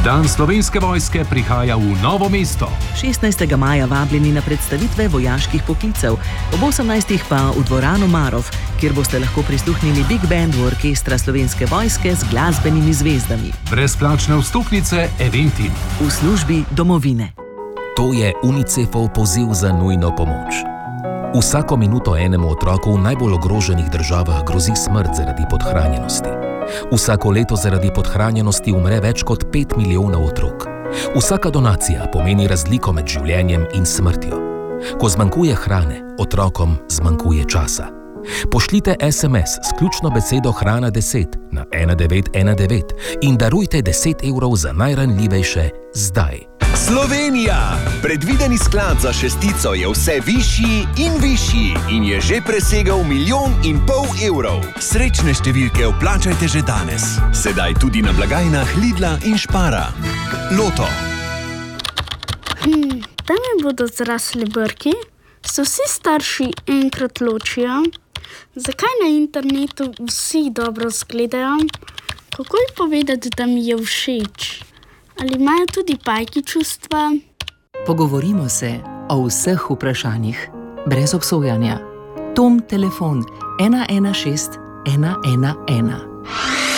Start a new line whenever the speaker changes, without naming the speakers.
Dan Slovenske vojske prihaja v Novo mesto.
16. maja vabljeni na predstavitve vojaških poklicev, ob 18. pa v dvorano Marof, kjer boste lahko prisluhnili Big Bandu orkestra Slovenske vojske z glasbenimi zvezdami.
Brezplačne vstopnice Eventim.
V službi domovine.
To je UNICEF-ov poziv za nujno pomoč. Vsako minuto enemu otroku v najbolj ogroženih državah grozi smrt zaradi podhranjenosti. Vsako leto zaradi podhranjenosti umre več kot 5 milijonov otrok. Vsaka donacija pomeni razliko med življenjem in smrtjo. Ko zmanjkuje hrane, otrokom zmanjkuje časa. Pošljite SMS s ključno besedo hrana 10 na 1919 in darujte 10 evrov za najranljivejše zdaj.
Slovenija! Predvideni sklad za šestico je vse višji in je že presegel 1,5 milijona evrov. Srečne številke vplačajte že danes. Sedaj tudi na blagajnah Lidla in Spara. Loto.
Tam mi bodo zrasli brki, se vsi starši enkrat ločijo. Zakaj na internetu vsi dobro izgledajo? Kako ji povedati, da mi je všeč? Ali imajo tudi pajki čustva?
Pogovorimo se o vseh vprašanjih, brez obsojanja. Tom telefon 116 111.